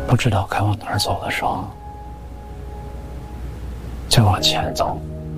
不知道该往哪儿走的时候，就往前走。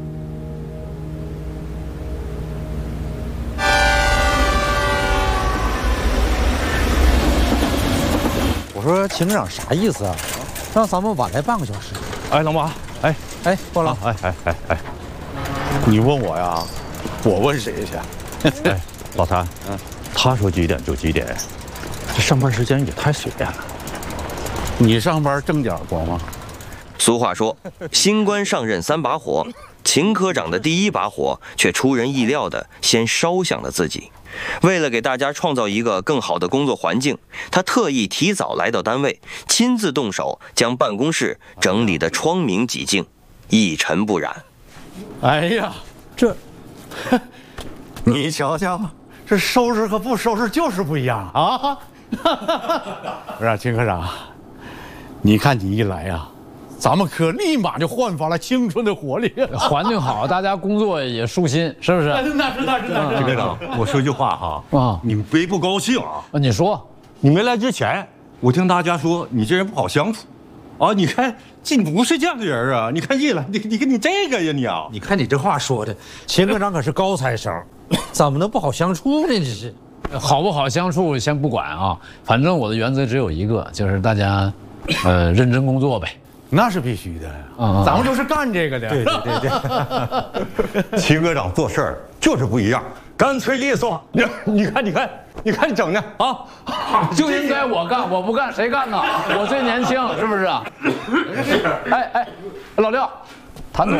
我说秦科长啥意思啊？让咱们晚来半个小时。 哎，老马，哎， 过来， 哎，你问我呀？我问谁去？哎，老谭，他说几点就几点，这上班时间也太随便了。你上班正点过吗？ 俗话说，新官上任3把火，秦科长的第1把火却出人意料的先烧响了自己。为了给大家创造一个更好的工作环境，他特意提早来到单位，亲自动手将办公室整理得窗明几净，一尘不染。 哎呀，这，你瞧瞧，这收拾和不收拾就是不一样啊！不是秦科长，你看你一来呀，咱们科立马就焕发了青春的活力， 环境好，大家工作也舒心，是不是？ 那是。秦科长，我说句话哈， 啊， 你们别不高兴啊！ 你说， 你没来之前，我听大家说你这人不好相处，啊，你看这不是这样的人啊！你看一来，你这个呀你啊！ 你看你这话说的，秦科长可是高材生，怎么能不好相处呢？这是。 好不好相处先不管啊，反正我的原则只有一个，就是大家，认真工作呗。 那是必须的，咱们都是干这个的。 对。秦科长做事儿就是不一样，干脆利索。你看你整的啊， 就应该我干，我不干谁干呢？我最年轻，是不是？哎，老廖，谭总